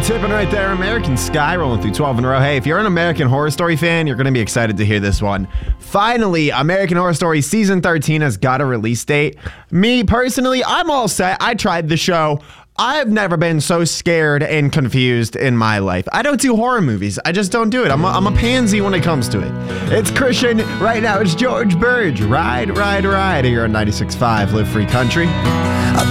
tipping right there. American Sky rolling through 12 in a row. Hey, if you're an American Horror Story fan, you're going to be excited to hear this one. Finally, American Horror Story Season 13 has got a release date. Me, personally, I'm all set. I tried the show. I've never been so scared and confused in my life. I don't do horror movies. I just don't do it. I'm a pansy when it comes to it. It's Christian. Right now, it's George Burge. Ride, ride, ride. Here on 96.5 Live Free Country.